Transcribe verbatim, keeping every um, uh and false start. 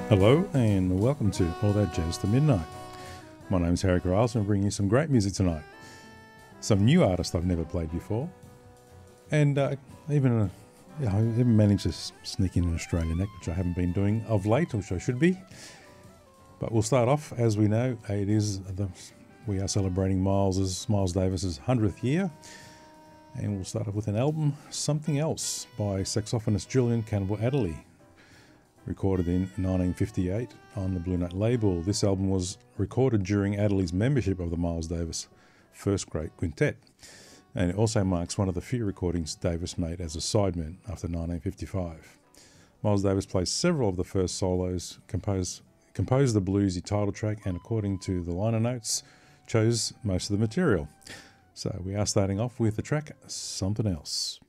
Hello and welcome to All That Jazz to Midnight. My name is Harry Giles and I'm bringing you some great music tonight. Some new artists I've never played before. And uh, even, uh, yeah, I even managed to sneak in an Australian act, which I haven't been doing of late, which I should be. But we'll start off, as we know, it is the, we are celebrating Miles's, Miles Davis's hundredth year. And we'll start off with an album, Something Else, by saxophonist Julian Campbell Adderley. Recorded in nineteen fifty-eight on the Blue Note label. This album was recorded during Adderley's membership of the Miles Davis First Great Quintet, and it also marks one of the few recordings Davis made as a sideman after nineteen fifty-five. Miles Davis plays several of the first solos, composed, composed the bluesy title track, and according to the liner notes, chose most of the material. So we are starting off with the track Something Else.